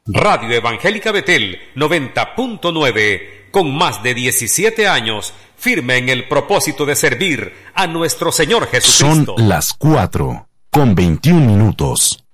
Radio Evangélica Betel 90.9, con más de 17 años, firme en el propósito de servir a nuestro Señor Jesucristo. Son las 4:21.